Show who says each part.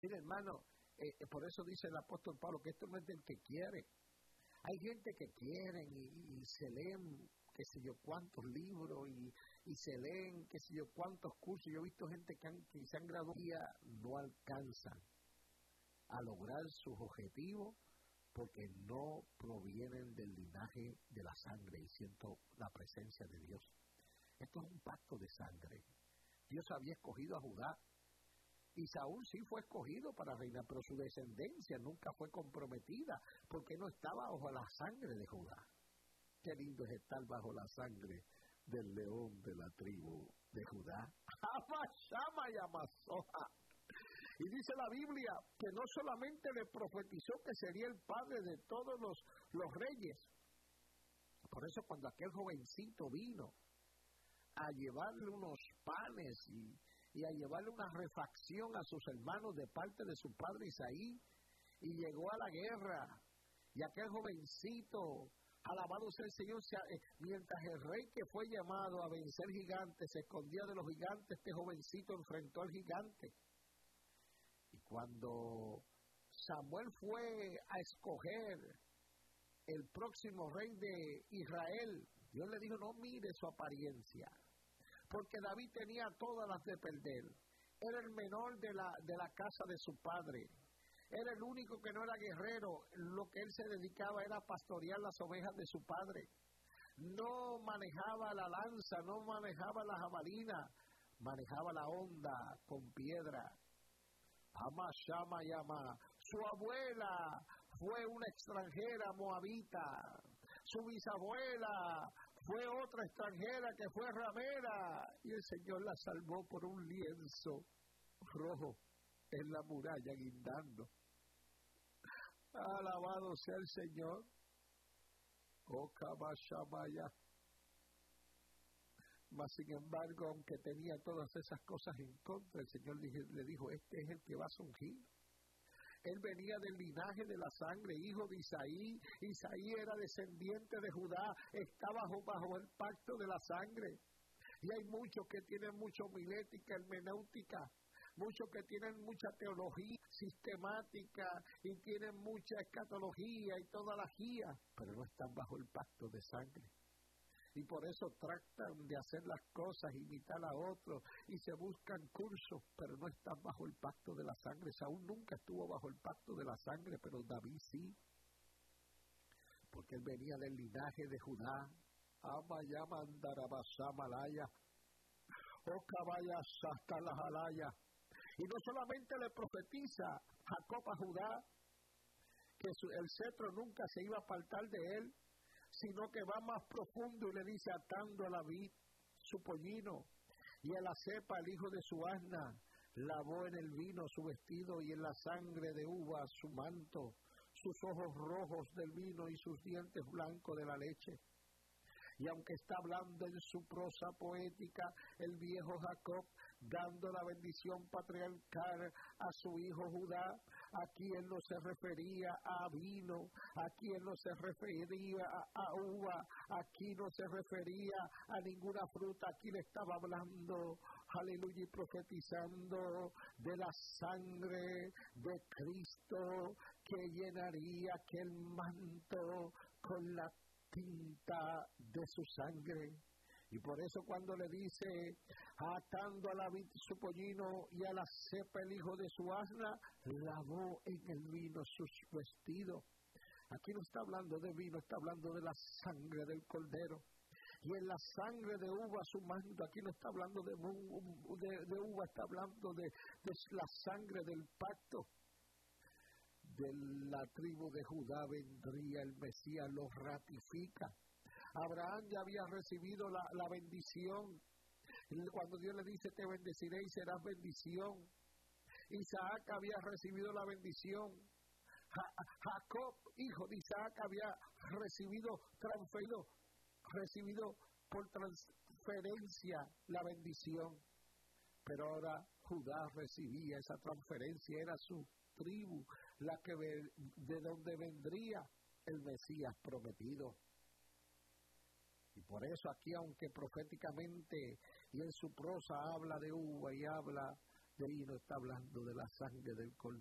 Speaker 1: Mira, hermano, por eso dice el apóstol Pablo que esto no es del que quiere. Hay gente que quieren y se leen qué sé yo cuántos libros y se leen qué sé yo cuántos cursos. Yo he visto gente que se han graduado y no alcanzan a lograr sus objetivos porque no provienen del linaje de la sangre, y siento la presencia de Dios. Esto es un pacto de sangre. Dios había escogido a Judá, y Saúl sí fue escogido para reinar, pero su descendencia nunca fue comprometida, porque no estaba bajo la sangre de Judá. Qué lindo es estar bajo la sangre del león de la tribu de Judá. Y dice la Biblia que no solamente le profetizó que sería el padre de todos los reyes. Por eso cuando aquel jovencito vino a llevarle unos panes y a llevarle una refacción a sus hermanos de parte de su padre Isaí, y llegó a la guerra, y aquel jovencito, alabado sea el Señor, mientras el rey que fue llamado a vencer gigantes se escondía de los gigantes, este jovencito enfrentó al gigante. Y cuando Samuel fue a escoger el próximo rey de Israel, Dios le dijo, no mire su apariencia, porque David tenía todas las de perder. Era el menor de la casa de su padre. Era el único que no era guerrero. Lo que él se dedicaba era pastorear las ovejas de su padre. No manejaba la lanza, no manejaba la jabalina, manejaba la honda con piedra. Shama Yama. Su abuela fue una extranjera moabita. Su bisabuela fue otra extranjera que fue ramera, y el Señor la salvó por un lienzo rojo en la muralla guindando. Alabado sea el Señor. Mas sin embargo, aunque tenía todas esas cosas en contra, el Señor le dijo, este es el que vas a ungir. Él venía del linaje de la sangre, hijo de Isaí. Isaí era descendiente de Judá, estaba bajo el pacto de la sangre. Y hay muchos que tienen mucha homilética, hermenéutica, muchos que tienen mucha teología sistemática y tienen mucha escatología y toda la guía, pero no están bajo el pacto de sangre. Y por eso tratan de hacer las cosas, imitar a otros, y se buscan cursos, pero no están bajo el pacto de la sangre. Saúl nunca estuvo bajo el pacto de la sangre, pero David sí, porque él venía del linaje de Judá. Y no solamente le profetiza Jacob a Judá que el cetro nunca se iba a apartar de él, sino que va más profundo y le dice, atando a la vid su pollino y a la cepa el hijo de su asna, lavó en el vino su vestido y en la sangre de uva su manto, sus ojos rojos del vino y sus dientes blancos de la leche. Y aunque está hablando en su prosa poética, el viejo Jacob, dando la bendición patriarcal a su hijo Judá, aquí él no se refería a vino, aquí él no se refería a uva, aquí no se refería a ninguna fruta, aquí le estaba hablando, aleluya, y profetizando de la sangre de Cristo que llenaría aquel manto con la tinta de su sangre. Y por eso cuando le dice, atando a la vid su pollino y a la cepa el hijo de su asna, lavó en el vino sus vestidos. Aquí no está hablando de vino, está hablando de la sangre del cordero. Y en la sangre de uva su manto, aquí no está hablando de uva, está hablando de la sangre del pacto. De la tribu de Judá vendría el Mesías, lo ratifica. Abraham ya había recibido la bendición. Cuando Dios le dice, te bendeciré y serás bendición. Isaac había recibido la bendición. Jacob, hijo de Isaac, había recibido por transferencia la bendición. Pero ahora Judá recibía esa transferencia, era su tribu, de donde vendría el Mesías prometido. Y por eso aquí, aunque proféticamente y en su prosa habla de uva y habla de vino, está hablando de la sangre del Cordero.